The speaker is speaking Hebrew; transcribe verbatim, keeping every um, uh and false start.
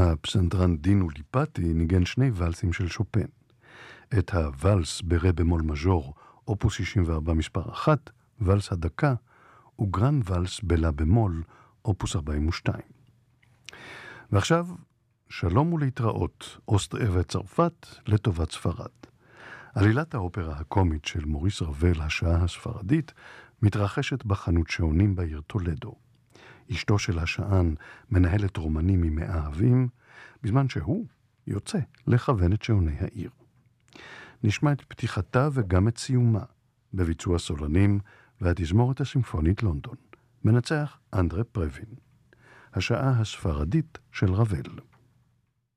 הפסנתרן דינו ליפטי ניגן שני ולסים של שופן. את הוולס ברה במול מז'ור, אופוס שישים וארבע מספר אחת, ולס הדקה, וגרן ולס בלה במול, אופוס ארבעים ושתיים. ועכשיו, שלום ולהתראות, אוסטריה וצרפת לטובת ספרד. עלילת האופרה הקומית של מוריס רבל, השעה הספרדית, מתרחשת בחנות שעונים בעיר טולדו. אשתו של השען מנהלת רומנים ממאהבים, בזמן שהוא יוצא לכוון את שעוני העיר. נשמע את פתיחתה וגם את סיומה, בביצוע סולנים והתזמורת הסימפונית לונדון. מנצח אנדרה פרווין. השעה הספרדית של רבל.